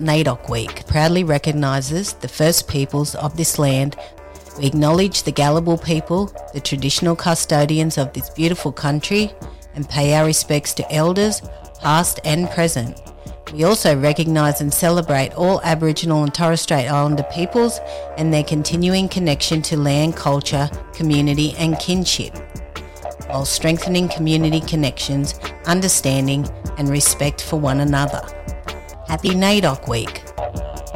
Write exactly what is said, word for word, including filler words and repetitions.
NAIDOC Week proudly recognises the First Peoples of this land. We acknowledge the Gadigal people, the traditional custodians of this beautiful country, and pay our respects to elders, past and present. We also recognise and celebrate all Aboriginal and Torres Strait Islander peoples and their continuing connection to land, culture, community and kinship, while strengthening community connections, understanding and respect for one another. Happy NAIDOC Week!